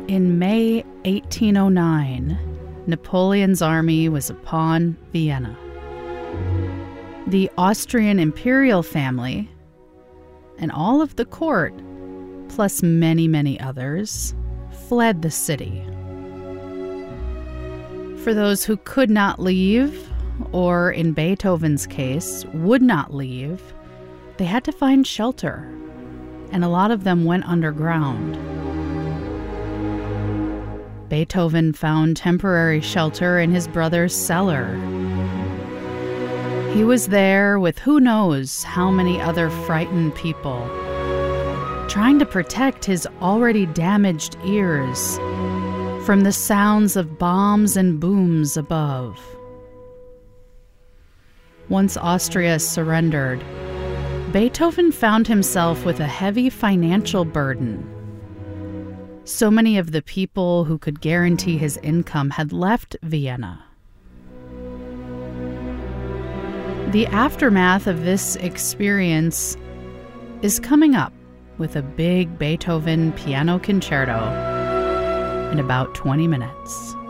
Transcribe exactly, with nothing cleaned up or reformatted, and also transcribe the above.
In May eighteen oh nine, Napoleon's army was upon Vienna. The Austrian imperial family and all of the court, plus many, many others, fled the city. For those who could not leave, or in Beethoven's case, would not leave, they had to find shelter, and a lot of them went underground. Beethoven found temporary shelter in his brother's cellar. He was there with who knows how many other frightened people, trying to protect his already damaged ears from the sounds of bombs and booms above. Once Austria surrendered, Beethoven found himself with a heavy financial burden. So many of the people who could guarantee his income had left Vienna. The aftermath of this experience is coming up with a big Beethoven piano concerto in about twenty minutes.